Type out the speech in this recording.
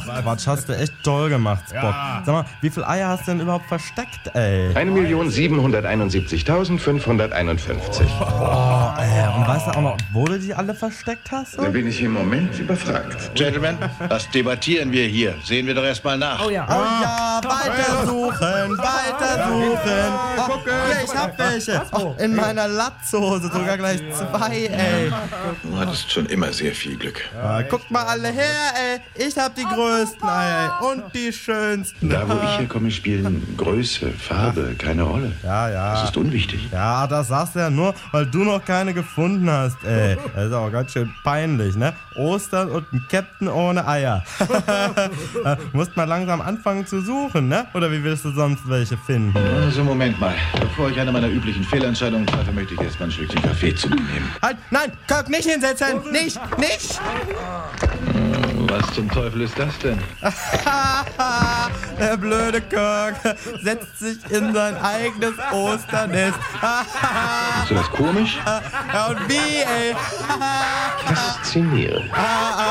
Quatsch, hast du echt toll gemacht, Spock. Ja. Sag mal, wie viele Eier hast du denn überhaupt versteckt, ey? 1.771.551. Oh, ey, und weißt du auch noch, wo du die alle versteckt hast? So? Da bin ich im Moment überfragt. Gentlemen, das debattieren wir hier. Sehen wir doch erstmal nach. Oh ja, weitersuchen. Oh, hier, ich hab welche. Oh, in meiner Latzhose sogar gleich 2, ey. Du hattest schon immer sehr viel Glück. Guckt mal alle her, ey. Ich hab die größten Eier und die schönsten. Da, wo ich herkomme, spielen Größe, Farbe keine Rolle. Ja. Das ist unwichtig. Ja, das sagst du ja nur, weil du noch keine gefunden hast, ey. Das ist auch ganz schön peinlich, ne? Ostern und ein Captain ohne Eier. Musst mal langsam anfangen zu suchen, ne? Oder wie willst du sonst welche finden? Also, Moment mal. Bevor ich eine meiner üblichen Fehlentscheidungen treffe, möchte ich erst mal ein Schlückchen Kaffee zu mir nehmen. Halt, nein, Kirk, nicht hinsetzen! Nicht! Was zum Teufel ist das denn? Der blöde Kirk setzt sich in sein eigenes Osternest. Ist das komisch? Ja, und wie, ey? Faszinierend.